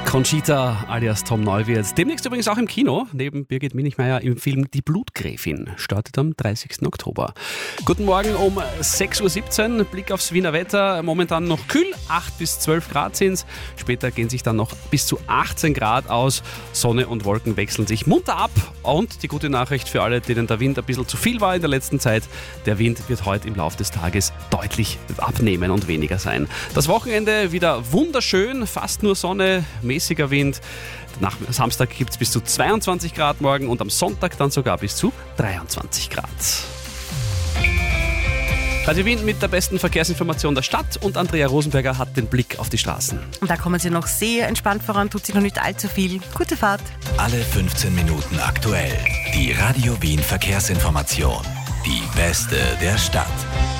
Conchita alias Tom Neuwirth. Demnächst übrigens auch im Kino, neben Birgit Minichmeier im Film Die Blutgräfin. Startet am 30. Oktober. Guten Morgen um 6.17 Uhr. Blick aufs Wiener Wetter. Momentan noch kühl, 8 bis 12 Grad sind es. Später gehen sich dann noch bis zu 18 Grad aus. Sonne und Wolken wechseln sich munter ab. Und die gute Nachricht für alle, denen der Wind ein bisschen zu viel war in der letzten Zeit. Der Wind wird heute im Laufe des Tages deutlich abnehmen und weniger sein. Das Wochenende wieder wunderschön, fast nur Sonne, mäßiger Wind. Nach Samstag gibt es bis zu 22 Grad morgen und am Sonntag dann sogar bis zu 23 Grad. Radio Wien mit der besten Verkehrsinformation der Stadt und Andrea Rosenberger hat den Blick auf die Straßen. Und da kommen Sie noch sehr entspannt voran, tut sich noch nicht allzu viel. Gute Fahrt. Alle 15 Minuten aktuell. Die Radio Wien Verkehrsinformation. Die beste der Stadt.